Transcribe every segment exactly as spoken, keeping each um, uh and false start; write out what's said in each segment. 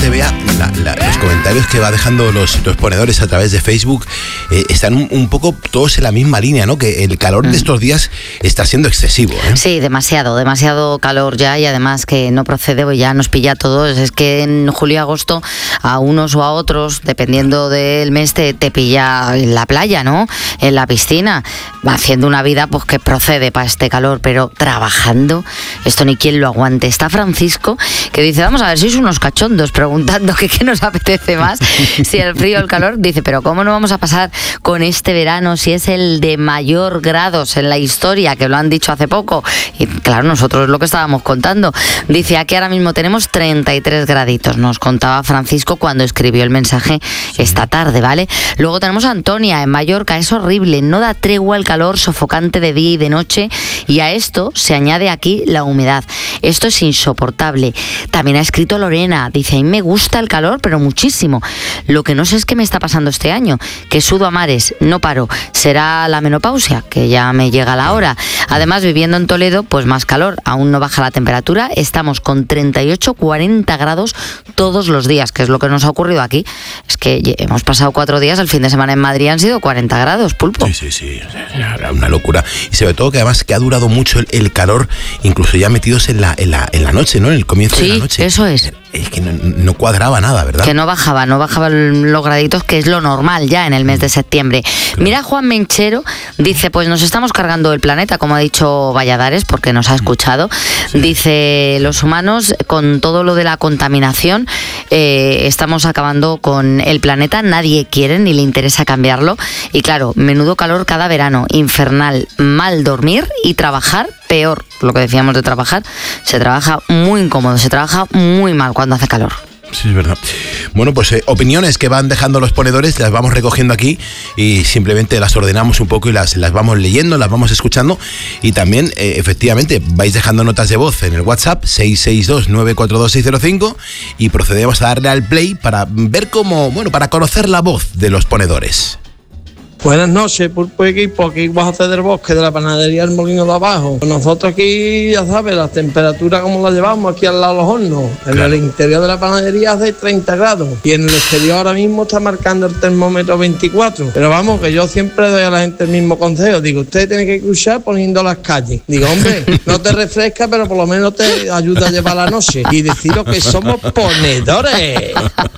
vea la, la, los comentarios que va dejando los, los ponedores a través de Facebook, eh, están un, un poco todos en la misma línea, ¿no? Que el calor mm. de estos días está siendo excesivo, ¿eh? Sí, demasiado, demasiado calor ya, y además que no procede, pues ya nos pilla a todos. Es que en julio y agosto a unos o a otros, dependiendo del mes, te, te pilla en la playa, ¿no? En la piscina, haciendo una vida pues que procede para este calor, pero trabajando, esto ni quien lo aguante. Está Francisco, que dice, vamos a ver, sois unos cachondos, preguntando que qué nos apetece más, si el frío o el calor. Dice, pero ¿cómo no vamos a pasar con este verano si es el de mayor grados en la historia, que lo han dicho hace poco? Y claro, nosotros es lo que estábamos contando. Dice, aquí ahora mismo tenemos treinta y tres graditos, nos contaba Francisco cuando escribió el mensaje esta tarde, ¿vale? Luego tenemos a Antonia, en Mallorca, es horrible, no da tregua el calor sofocante de día y de noche, y a esto se añade aquí la humedad. Esto es insoportable. También ha escrito Lorena, dice, a mí me gusta el calor, pero muchísimo. Lo que no sé es qué me está pasando este año, que sudo a mares, no paro. Será la menopausia, que ya me llega la hora. Además, viviendo en Toledo, pues más calor, aún no baja la temperatura, estamos con treinta y ocho, cuarenta grados todos los días, que es lo que nos ha ocurrido aquí. Es que hemos pasado cuatro días, el fin de semana en Madrid han sido cuarenta grados, Pulpo. Sí, sí, sí, una locura. Y sobre todo que además que ha durado mucho el, el calor, incluso ya metidos en la, en la, en la noche, ¿no? En el comienzo sí, de la noche. Sí, eso es. Es que no, no cuadraba nada, ¿verdad? Que no bajaba, no bajaban los graditos, que es lo normal ya en el mes de septiembre. Claro. Mira, Juan Menchero dice, pues nos estamos cargando el planeta, como ha dicho Valladares, porque nos ha escuchado. Sí. Dice, los humanos, con todo lo de la contaminación, eh, estamos acabando con el planeta, nadie quiere ni le interesa cambiarlo. Y claro, menudo calor cada verano, infernal, mal dormir y trabajar peor. Lo que decíamos de trabajar, se trabaja muy incómodo, se trabaja muy mal cuando hace calor. Sí, es verdad. Bueno, pues eh, opiniones que van dejando los ponedores, las vamos recogiendo aquí y simplemente las ordenamos un poco y las, las vamos leyendo, las vamos escuchando, y también, eh, efectivamente, vais dejando notas de voz en el WhatsApp seis seis dos, nueve cuatro dos, seis cero cinco y procedemos a darle al play para ver cómo, bueno, para conocer la voz de los ponedores. Buenas noches, Pulpo Equipo, aquí Guajote del Bosque, de la panadería El Molino de Abajo. Nosotros aquí, ya sabes, la temperatura como la llevamos aquí al lado de los hornos. En claro. El interior de la panadería hace treinta grados y en el exterior ahora mismo está marcando el termómetro veinticuatro. Pero vamos, que yo siempre doy a la gente el mismo consejo. Digo, usted tiene que cruzar poniendo las calles. Digo, hombre, no te refresca, pero por lo menos te ayuda a llevar la noche. Y deciros que somos ponedores.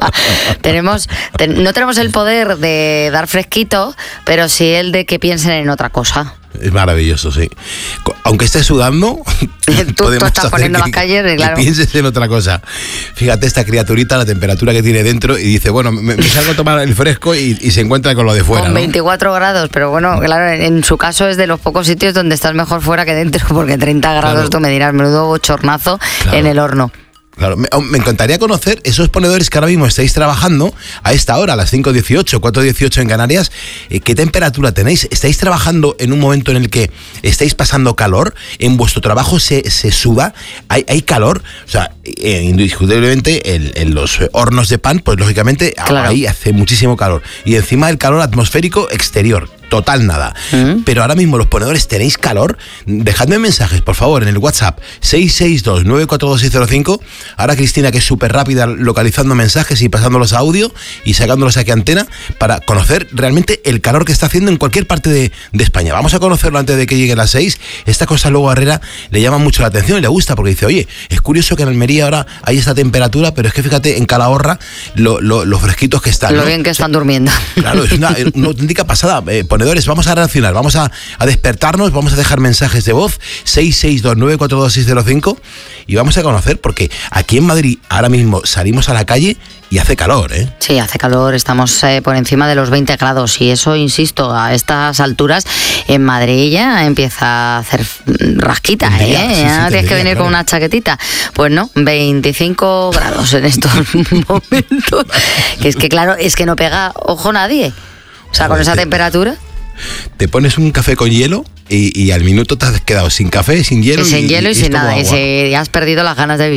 tenemos, ten, no tenemos el poder de dar fresquito, pero sí el de que piensen en otra cosa. Es maravilloso, sí. Aunque estés sudando, tú, tú estás poniendo que, las calles, claro. Que pienses en otra cosa. Fíjate esta criaturita, la temperatura que tiene dentro, y dice, bueno, me, me salgo a tomar el fresco y, y se encuentra con lo de fuera. Con ¿no? veinticuatro grados, pero bueno, claro, en su caso es de los pocos sitios donde estás mejor fuera que dentro, porque treinta grados, claro. Tú me dirás, menudo bochornazo, claro. En el horno. Claro, me, me encantaría conocer esos ponedores que ahora mismo estáis trabajando a esta hora, a las cinco dieciocho, cuatro dieciocho en Canarias. Eh, ¿Qué temperatura tenéis? ¿Estáis trabajando en un momento en el que estáis pasando calor? ¿En vuestro trabajo se, se suda? ¿Hay, hay calor? O sea, eh, indiscutiblemente en, en los hornos de pan, pues lógicamente claro. Ahí hace muchísimo calor. Y encima el calor atmosférico exterior. Total nada. ¿Mm? Pero ahora mismo los ponedores, ¿tenéis calor? Dejadme mensajes, por favor, en el WhatsApp seis seis dos, nueve cuatro dos, seis cero cinco. Ahora Cristina, que es súper rápida localizando mensajes y pasándolos a audio y sacándolos aquí a antena para conocer realmente el calor que está haciendo en cualquier parte de, de España. Vamos a conocerlo antes de que llegue las seis. Esta cosa luego a Herrera le llama mucho la atención y le gusta porque dice, oye, es curioso que en Almería ahora hay esta temperatura, pero es que fíjate en Calahorra lo, lo, los fresquitos que están. Lo ¿no? bien que están durmiendo. Claro, es una, una auténtica pasada. Eh, Vamos a reaccionar, vamos a, a despertarnos, vamos a dejar mensajes de voz seis seis dos, nueve cuatro dos, seis cero cinco y vamos a conocer, porque aquí en Madrid ahora mismo salimos a la calle y hace calor, ¿eh? Sí, hace calor, estamos eh, por encima de los veinte grados y eso, insisto, a estas alturas en Madrid ya empieza a hacer rasquita, tendría, ¿eh? Sí, sí, ya tienes que venir claro. Con una chaquetita. Pues no, veinticinco grados en estos momentos. Que es que claro, es que no pega ojo nadie. O sea, con esa temperatura. Te pones un café con hielo y, y al minuto te has quedado sin café, sin hielo. Y sin y, hielo y, y sin nada. Y, se, y has perdido las ganas de vivir.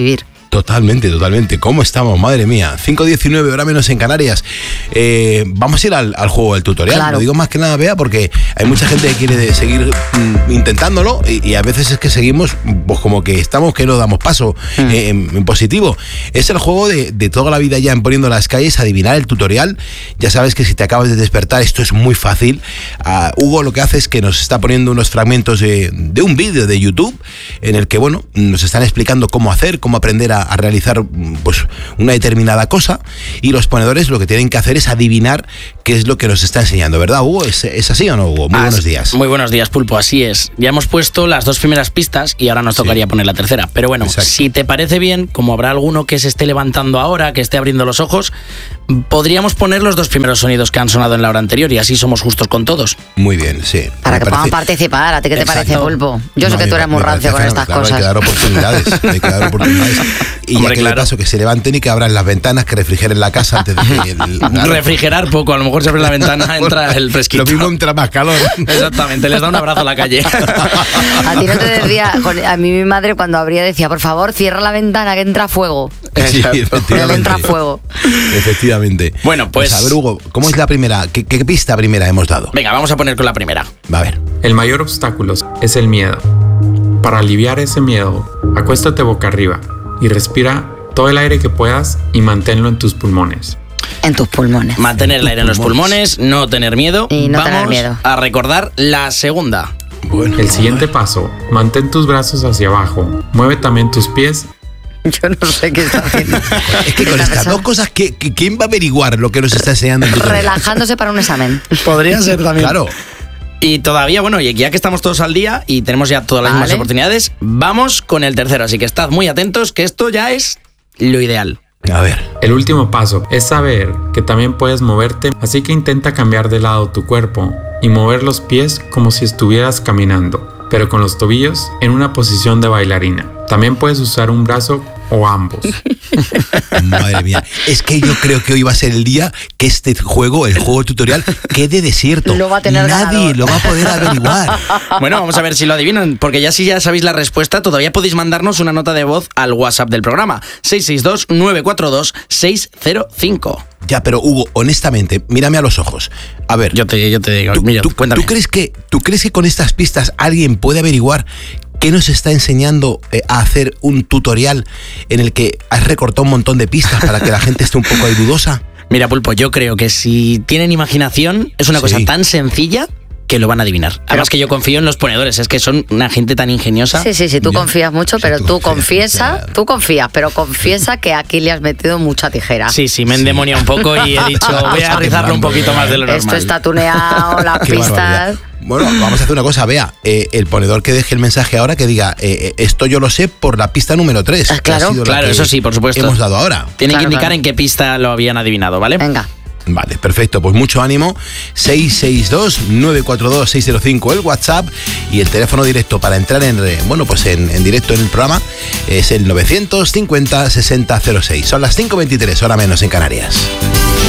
Totalmente, totalmente. ¿Cómo estamos? Madre mía. cinco diecinueve, hora menos en Canarias. Eh, vamos a ir al, al juego del tutorial. Claro. Lo digo más que nada, Bea, porque hay mucha gente que quiere de seguir mm, intentándolo y, y a veces es que seguimos, pues como que estamos que no damos paso mm. eh, en, en positivo. Es el juego de, de toda la vida ya en Poniendo las Calles, adivinar el tutorial. Ya sabes que si te acabas de despertar, esto es muy fácil. Uh, Hugo lo que hace es que nos está poniendo unos fragmentos de, de un vídeo de YouTube en el que, bueno, nos están explicando cómo hacer, cómo aprender a a realizar pues una determinada cosa, y los ponedores lo que tienen que hacer es adivinar qué es lo que nos está enseñando, ¿verdad, Hugo? ¿Es, es así o no, Hugo? Muy ah, buenos días. Muy buenos días, Pulpo, así es. Ya hemos puesto las dos primeras pistas y ahora nos tocaría sí. poner la tercera. Pero bueno, exacto. Si te parece bien, como habrá alguno que se esté levantando ahora, que esté abriendo los ojos, podríamos poner los dos primeros sonidos que han sonado en la hora anterior y así somos justos con todos. Muy bien, sí. Para que parece... puedan participar. ¿A ti qué te exacto. parece, Pulpo? Yo no, sé que tú eres muy rancio con estas claro, cosas. Hay que dar oportunidades, hay que dar oportunidades. Y Hombre, ya que claro. de paso que se levanten y que abran las ventanas, que refrigeren la casa antes de que... El, claro. Refrigerar poco, a lo mejor se abre la ventana, entra el fresquito. Lo mismo entra más calor. Exactamente, les da un abrazo a la calle. A ti no te decía, a mí mi madre cuando abría decía, por favor, cierra la ventana que entra fuego. Sí, efectivamente. Entra fuego. Efectivamente. Bueno, pues... pues a ver, Hugo, ¿cómo es la primera? ¿Qué, qué pista primera hemos dado? Venga, vamos a poner con la primera. Va a ver. El mayor obstáculo es el miedo. Para aliviar ese miedo, acuéstate boca arriba y respira todo el aire que puedas y manténlo en tus pulmones. En tus pulmones. Mantener el aire en los pulmones, no tener miedo. Y no Vamos tener miedo. a recordar la segunda. Bueno, el siguiente paso, mantén tus brazos hacia abajo, mueve también tus pies. Yo no sé qué está haciendo. Es que con estas dos cosas, ¿qué, ¿quién va a averiguar lo que nos está enseñando el tutorial? Relajándose para un examen. Podría ser también. Claro. Y todavía, bueno, ya que estamos todos al día y tenemos ya todas las vale. mismas oportunidades, vamos con el tercero. Así que estad muy atentos, que esto ya es lo ideal. A ver. El último paso es saber que también puedes moverte, así que intenta cambiar de lado tu cuerpo y mover los pies como si estuvieras caminando, pero con los tobillos en una posición de bailarina. También puedes usar un brazo o ambos. Madre mía, es que yo creo que hoy va a ser el día que este juego, el juego tutorial, quede desierto. Lo va a tener Nadie ganador. Lo va a poder averiguar. Bueno, vamos a ver si lo adivinan, porque ya si ya sabéis la respuesta, todavía podéis mandarnos una nota de voz al WhatsApp del programa, seis seis dos, nueve cuatro dos, seis cero cinco. Ya, pero Hugo, honestamente, mírame a los ojos. A ver, yo te, yo te digo, ¿tú, mira, tú, cuéntame. ¿tú crees que, ¿Tú crees que con estas pistas alguien puede averiguar qué nos está enseñando eh, a hacer un tutorial en el que has recortado un montón de pistas para que la gente esté un poco ahí dudosa? Mira, Pulpo, yo creo que si tienen imaginación, es una sí. cosa tan sencilla que lo van a adivinar. Además que yo confío en los ponedores, es que son una gente tan ingeniosa. Sí, sí, sí, tú ya. confías mucho, pero sí, tú, tú confiesa, ya. tú confías, pero confiesa que aquí le has metido mucha tijera. Sí, sí, me endemonia sí. un poco y he dicho, voy a rizarlo un poquito más de lo normal. Esto está tuneado, las Qué pistas... Barbaridad. Bueno, vamos a hacer una cosa, Bea, eh, el ponedor que deje el mensaje ahora que diga, eh, esto yo lo sé por la pista número tres. Ah, claro, claro, eso sí, por supuesto. Hemos dado ahora. Tienen claro, que indicar claro. en qué pista lo habían adivinado, ¿vale? Venga. Vale, perfecto, pues mucho ánimo. Seis seis dos, nueve cuatro dos, seis cero cinco el WhatsApp y el teléfono directo para entrar en, bueno, pues en, en directo en el programa es el novecientos cincuenta, sesenta cero seis. Son las cinco veintitrés, hora menos en Canarias.